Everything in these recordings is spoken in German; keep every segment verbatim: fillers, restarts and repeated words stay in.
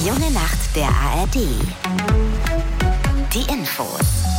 Die junge Nacht der A R D. Die Infos.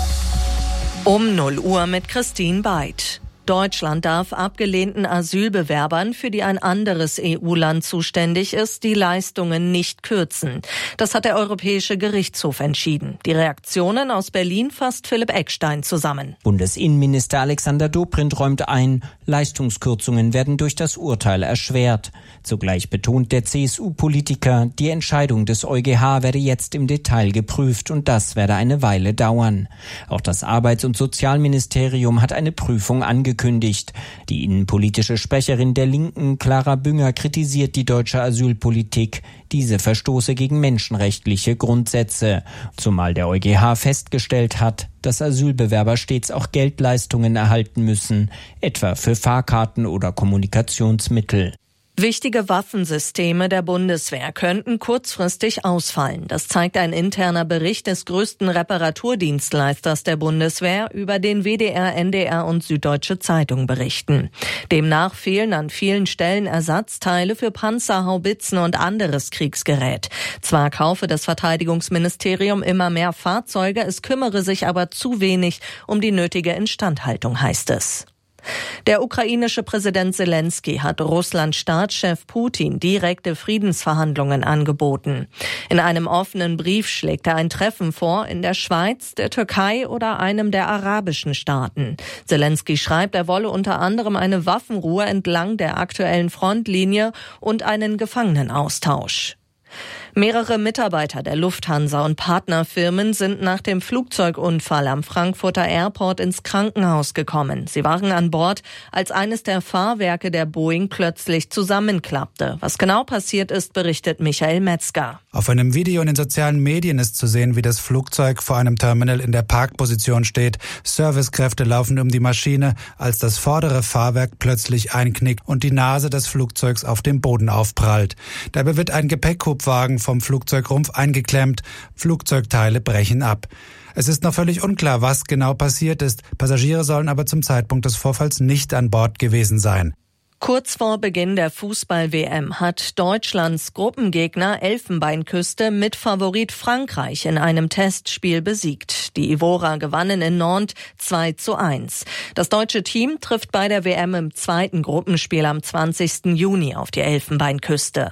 Um null Uhr mit Christine Beid. Deutschland darf abgelehnten Asylbewerbern, für die ein anderes E U-Land zuständig ist, die Leistungen nicht kürzen. Das hat der Europäische Gerichtshof entschieden. Die Reaktionen aus Berlin fasst Philipp Eckstein zusammen. Bundesinnenminister Alexander Dobrindt räumt ein, Leistungskürzungen werden durch das Urteil erschwert. Zugleich betont der C S U-Politiker, die Entscheidung des EuGH werde jetzt im Detail geprüft und das werde eine Weile dauern. Auch das Arbeits- und Sozialministerium hat eine Prüfung angekündigt. Gekündigt. Die innenpolitische Sprecherin der Linken, Clara Bünger, kritisiert die deutsche Asylpolitik. Diese verstoße gegen menschenrechtliche Grundsätze. Zumal der EuGH festgestellt hat, dass Asylbewerber stets auch Geldleistungen erhalten müssen, etwa für Fahrkarten oder Kommunikationsmittel. Wichtige Waffensysteme der Bundeswehr könnten kurzfristig ausfallen. Das zeigt ein interner Bericht des größten Reparaturdienstleisters der Bundeswehr, über den W D R, N D R und Süddeutsche Zeitung berichten. Demnach fehlen an vielen Stellen Ersatzteile für Panzer, Haubitzen und anderes Kriegsgerät. Zwar kaufe das Verteidigungsministerium immer mehr Fahrzeuge, es kümmere sich aber zu wenig um die nötige Instandhaltung, heißt es. Der ukrainische Präsident Zelensky hat Russlands Staatschef Putin direkte Friedensverhandlungen angeboten. In einem offenen Brief schlägt er ein Treffen vor in der Schweiz, der Türkei oder einem der arabischen Staaten. Zelensky schreibt, er wolle unter anderem eine Waffenruhe entlang der aktuellen Frontlinie und einen Gefangenenaustausch. Mehrere Mitarbeiter der Lufthansa und Partnerfirmen sind nach dem Flugzeugunfall am Frankfurter Airport ins Krankenhaus gekommen. Sie waren an Bord, als eines der Fahrwerke der Boeing plötzlich zusammenklappte. Was genau passiert ist, berichtet Michael Metzger. Auf einem Video in den sozialen Medien ist zu sehen, wie das Flugzeug vor einem Terminal in der Parkposition steht. Servicekräfte laufen um die Maschine, als das vordere Fahrwerk plötzlich einknickt und die Nase des Flugzeugs auf dem Boden aufprallt. Dabei wird ein Gepäckhubwagen vom Flugzeugrumpf eingeklemmt. Flugzeugteile brechen ab. Es ist noch völlig unklar, was genau passiert ist. Passagiere sollen aber zum Zeitpunkt des Vorfalls nicht an Bord gewesen sein. Kurz vor Beginn der Fußball-W M hat Deutschlands Gruppengegner Elfenbeinküste mit Favorit Frankreich in einem Testspiel besiegt. Die Ivorer gewannen in Nantes zwei zu eins. Das deutsche Team trifft bei der W M im zweiten Gruppenspiel am zwanzigsten Juni auf die Elfenbeinküste.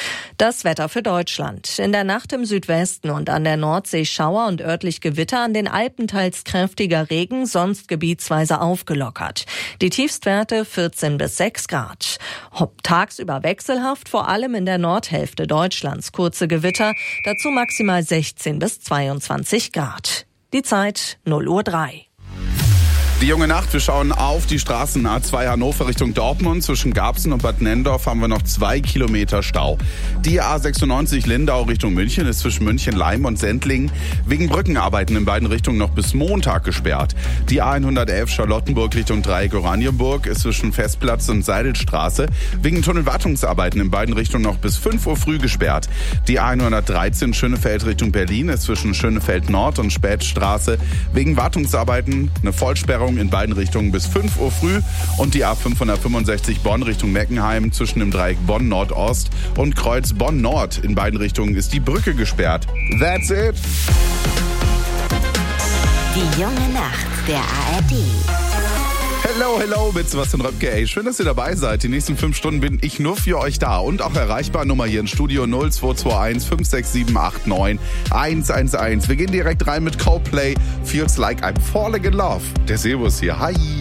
Das Wetter für Deutschland. In der Nacht im Südwesten und an der Nordsee Schauer und örtlich Gewitter, an den Alpen teils kräftiger Regen, sonst gebietsweise aufgelockert. Die Tiefstwerte vierzehn bis sechs Grad. Tagsüber wechselhaft, vor allem in der Nordhälfte Deutschlands kurze Gewitter, dazu maximal sechzehn bis zweiundzwanzig Grad. Die Zeit null Uhr drei. Die junge Nacht, wir schauen auf die Straßen A zwei Hannover Richtung Dortmund. Zwischen Garbsen und Bad Nendorf haben wir noch zwei Kilometer Stau. Die A sechsundneunzig Lindau Richtung München ist zwischen München, Leim und Sendling wegen Brückenarbeiten in beiden Richtungen noch bis Montag gesperrt. Die A hundertelf Charlottenburg Richtung Dreieck Oranienburg ist zwischen Festplatz und Seidelstraße wegen Tunnelwartungsarbeiten in beiden Richtungen noch bis fünf Uhr früh gesperrt. Die A hundertdreizehn Schönefeld Richtung Berlin ist zwischen Schönefeld Nord und Spätstraße wegen Wartungsarbeiten eine Vollsperrung in beiden Richtungen bis fünf Uhr früh und die A fünfhundertfünfundsechzig Bonn Richtung Meckenheim zwischen dem Dreieck Bonn Nordost und Kreuz Bonn Nord. In beiden Richtungen ist die Brücke gesperrt. That's it. Die junge Nacht der A R D. Hello, hello mit Sebastian Röpke. Ey, schön, dass ihr dabei seid. Die nächsten fünf Stunden bin ich nur für euch da und auch erreichbar. Nummer hier im Studio null zwei zwei eins fünf sechs sieben acht neun eins eins eins. Wir gehen direkt rein mit Coldplay. Feels like I'm falling in love. Der Servus hier. Hi.